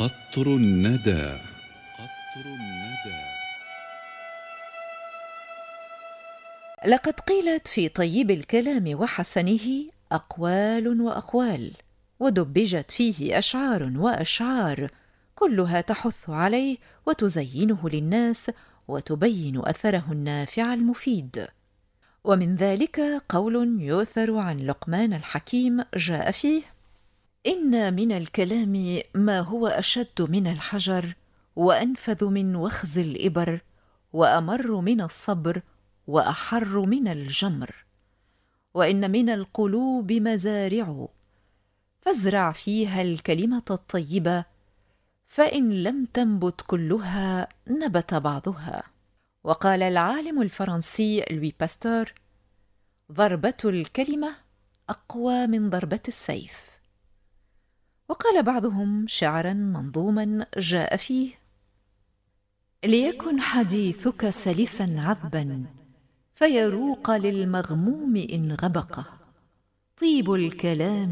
قطر الندى. قطر الندى. لقد قيلت في طيب الكلام وحسنه أقوال وأقوال، ودبجت فيه أشعار وأشعار، كلها تحث عليه وتزينه للناس وتبين أثره النافع المفيد. ومن ذلك قول يؤثر عن لقمان الحكيم جاء فيه: إن من الكلام ما هو أشد من الحجر، وأنفذ من وخز الإبر، وأمر من الصبر، وأحر من الجمر. وإن من القلوب مزارع، فازرع فيها الكلمة الطيبة، فإن لم تنبت كلها نبت بعضها. وقال العالم الفرنسي لوي باستور: ضربة الكلمة أقوى من ضربة السيف. وقال بعضهم شعرا منظوما جاء فيه: ليكن حديثك سلسا عذبا، فيروق للمغموم إن غبقه، طيب الكلام